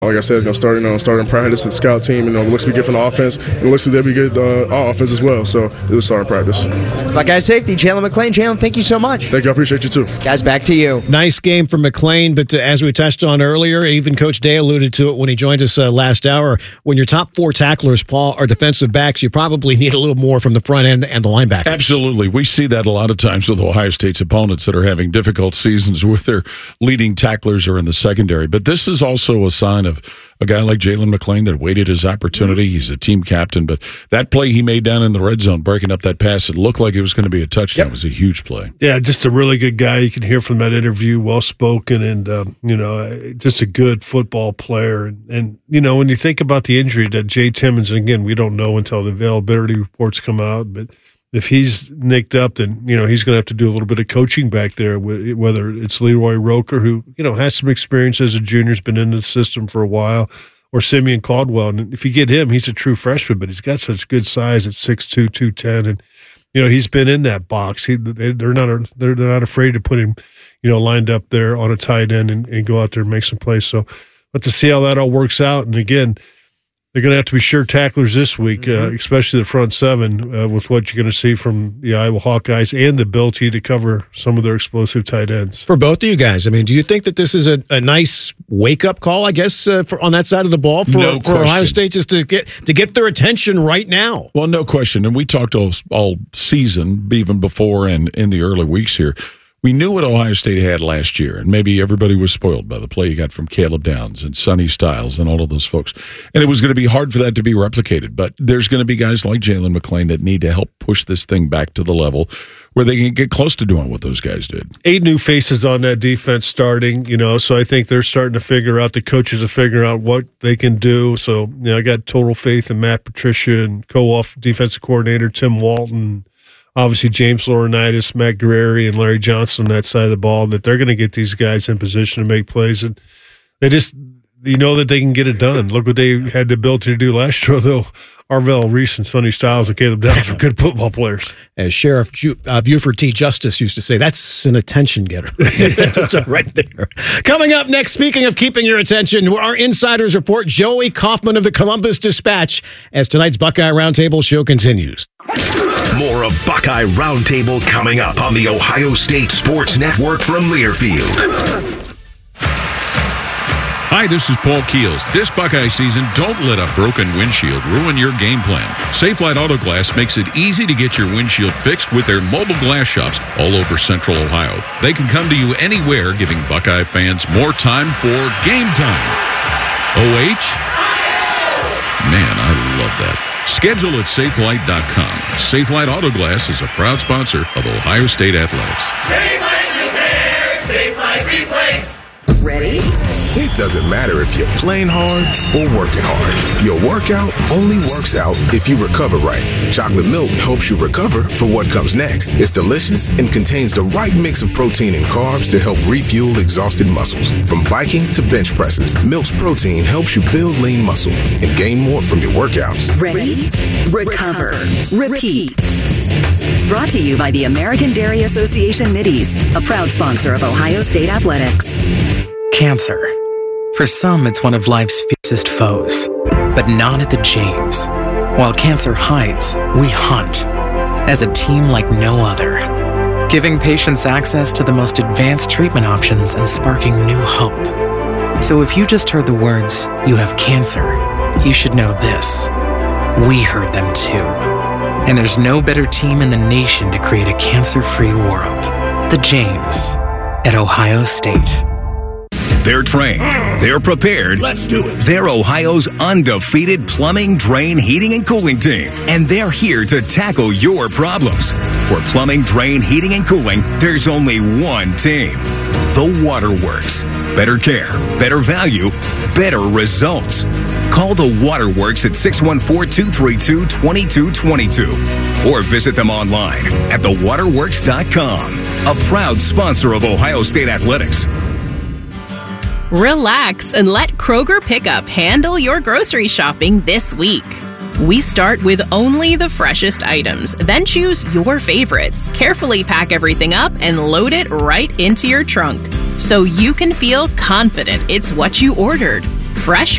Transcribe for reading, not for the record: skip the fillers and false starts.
Like I said, starting practice, the scout team, it looks to be good from the offense, and it looks to be good our offense as well. So it was starting practice. That's Buckeye safety, Jalen McLean. Jalen, thank you so much. Thank you. I appreciate you too. Guys, back to you. Nice game for McLean, but as we touched on earlier, even Coach Day alluded to it when he joined us last hour. When your top 4 tacklers, Paul, are defensive backs, you probably need a little more from the front end and the linebackers. Absolutely. We see that a lot of times with Ohio State's opponents that are having difficult seasons with their leading tacklers are in the secondary. But this is also a sign of a guy like Jalen McLean that waited his opportunity. He's a team captain, but that play he made down in the red zone, breaking up that pass, it looked like it was going to be a touchdown. It was a huge play. Yeah, just a really good guy. You can hear from that interview, well-spoken, and, just a good football player. And when you think about the injury that Jay Timmons, again, we don't know until the availability reports come out, but if he's nicked up, then, he's going to have to do a little bit of coaching back there, whether it's Leroy Roker, who, has some experience as a junior, has been in the system for a while, or Simeon Caldwell. And if you get him, he's a true freshman, but he's got such good size at 6'2", 210. And, he's been in that box. They're not afraid to put him, lined up there on a tight end and go out there and make some plays. So, but to see how that all works out. And again, they're going to have to be sure tacklers this week, especially the front seven, with what you're going to see from the Iowa Hawkeyes and the ability to cover some of their explosive tight ends. For both of you guys, do you think that this is a nice wake-up call, I guess, on that side of the ball for Ohio State just to get their attention right now? Well, no question. And we talked all season, even before and in the early weeks here. We knew what Ohio State had last year, and maybe everybody was spoiled by the play you got from Caleb Downs and Sonny Styles and all of those folks. And it was going to be hard for that to be replicated. But there's going to be guys like Jalen McLean that need to help push this thing back to the level where they can get close to doing what those guys did. 8 new faces on that defense starting, so I think they're starting to figure out, the coaches are figuring out what they can do. So, I got total faith in Matt Patricia and co-off defensive coordinator Tim Walton. Obviously, James Laurinaitis, Matt Guerrieri, and Larry Johnson on that side of the ball, that they're going to get these guys in position to make plays. And they just, that they can get it done. Look what they had the ability to do last year, though. Arvell Reese and Sonny Styles and Caleb Downs are good football players. As Sheriff Buford T. Justice used to say, that's an attention getter. Right there. Coming up next, speaking of keeping your attention, our insiders report Joey Kaufman of the Columbus Dispatch as tonight's Buckeye Roundtable show continues. More of Buckeye Roundtable coming up on the Ohio State Sports Network from Learfield. Hi, this is Paul Keels. This Buckeye season, don't let a broken windshield ruin your game plan. Safelite Auto Glass makes it easy to get your windshield fixed with their mobile glass shops all over Central Ohio. They can come to you anywhere, giving Buckeye fans more time for game time. OH? Man, I love that. Schedule at Safelite.com. Safelite Auto Glass is a proud sponsor of Ohio State Athletics. Safelite Repair, Safelite Replace. Ready? It doesn't matter if you're playing hard or working hard. Your workout only works out if you recover right. Chocolate milk helps you recover for what comes next. It's delicious and contains the right mix of protein and carbs to help refuel exhausted muscles. From biking to bench presses, Milk's protein helps you build lean muscle and gain more from your workouts. Ready? Recover. Repeat. Brought to you by the American Dairy Association Mideast, a proud sponsor of Ohio State Athletics. Cancer. For some, it's one of life's fiercest foes, but not at the James. While cancer hides, we hunt, as a team like no other, giving patients access to the most advanced treatment options and sparking new hope. So if you just heard the words, "you have cancer," you should know this. We heard them too. And there's no better team in the nation to create a cancer-free world. The James at Ohio State. They're trained. They're prepared. Let's do it. They're Ohio's undefeated plumbing, drain, heating, and cooling team. And they're here to tackle your problems. For plumbing, drain, heating, and cooling, there's only one team. The Waterworks. Better care, better value, better results. Call the Waterworks at 614-232-2222 or visit them online at thewaterworks.com. A proud sponsor of Ohio State Athletics. Relax and let Kroger Pickup handle your grocery shopping this week. We start with only the freshest items, then choose your favorites, carefully pack everything up, and load it right into your trunk so you can feel confident it's what you ordered. Fresh